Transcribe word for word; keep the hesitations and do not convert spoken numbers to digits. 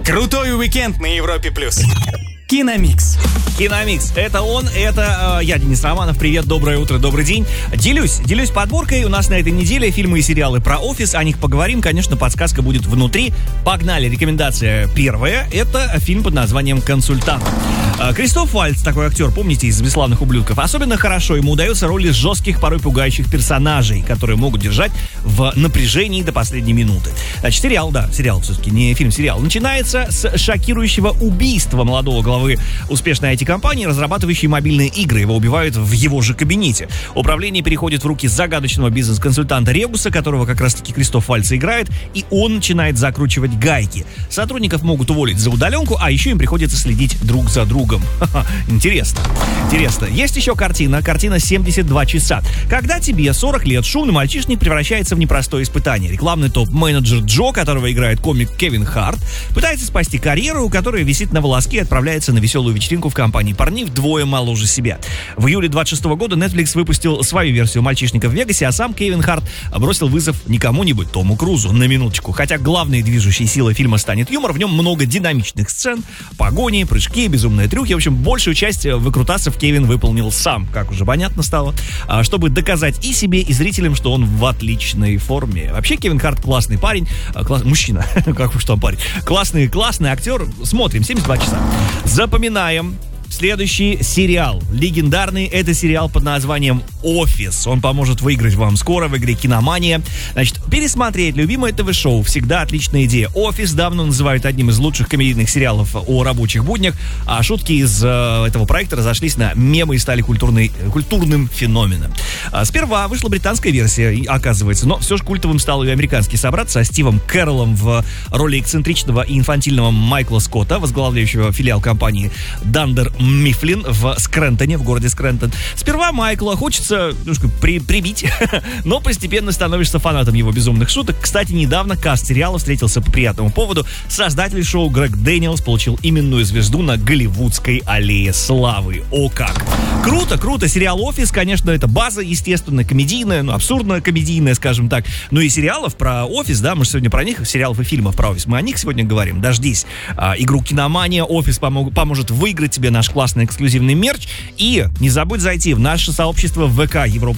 Крутой уикенд на Европе плюс. Киномикс. Киномикс. Это он, это э, я, Денис Романов. Привет, доброе утро, добрый день. Делюсь, делюсь подборкой. У нас на этой неделе фильмы и сериалы про офис. О них поговорим. Конечно, подсказка будет внутри. Погнали. Рекомендация первая. Это фильм под названием «Консультант». Э, Кристоф Вальтз, такой актер, помните, из «Бесславных ублюдков». Особенно хорошо ему удаются роли жестких, порой пугающих персонажей, которые могут держать в напряжении до последней минуты. Значит, сериал, да, сериал все-таки, не фильм-сериал. Начинается с шокирующего убийства молодого главы успешной ай ти-компании, разрабатывающей мобильные игры. Его убивают в его же кабинете. Управление переходит в руки загадочного бизнес-консультанта Регуса, которого как раз-таки Кристоф Вальтз играет, и он начинает закручивать гайки. Сотрудников могут уволить за удаленку, а еще им приходится следить друг за другом. Ха-ха, интересно. Интересно. Есть еще картина, картина «семьдесят два часа». Когда тебе сорок лет, шумный мальчишник превращается в непростое испытание. Рекламный топ-менеджер Джо, которого играет комик Кевин Харт, пытается спасти карьеру, которая висит на волоске и отправляется на веселую вечеринку в компании парней вдвое моложе себя. В июле двадцать шестого года Netflix выпустил свою версию «Мальчишника в Вегасе», а сам Кевин Харт бросил вызов не кому-нибудь, Тому Крузу, на минуточку. Хотя главной движущей силой фильма станет юмор, в нем много динамичных сцен, погони, прыжки, безумные трюки. В общем, большую часть выкрутасов Кевин выполнил сам, как уже понятно стало, чтобы доказать и себе, и зрителям, что он в отличной форме. Вообще, Кевин Харт классный парень, класс, мужчина, как уж там парень, классный, классный актер. Смотрим, семьдесят два часа. Запоминаем. Следующий сериал. Легендарный. Это сериал под названием «Офис». Он поможет выиграть вам скоро в игре «Киномания». Значит, пересмотреть любимое ТВ-шоу всегда отличная идея. «Офис» давно называют одним из лучших комедийных сериалов о рабочих буднях, а шутки из э, этого проекта разошлись на мемы и стали культурной, культурным феноменом. А сперва вышла британская версия, оказывается, но все же культовым стал и американский собрат со Стивом Кэрроллом в роли эксцентричного и инфантильного Майкла Скотта, возглавляющего филиал компании Dunder Мифлин в Скрентоне, в городе Скрентон. Сперва Майкла хочется немножко при, прибить, но постепенно становишься фанатом его безумных шуток. Кстати, недавно каст сериала встретился по приятному поводу. Создатель шоу Грег Дэниелс получил именную звезду на Голливудской аллее славы. О как! Круто, круто. Сериал «Офис», конечно, это база, естественно, комедийная, ну, абсурдно-комедийная, скажем так. Ну и сериалов про «Офис», да, мы же сегодня про них, сериалов и фильмов про «Офис», мы о них сегодня говорим. Дождись. А, игру «Киномания», «Офис» помог, поможет выиграть тебе наш классный эксклюзивный мерч. И не забудь зайти в наше сообщество в ВК Европа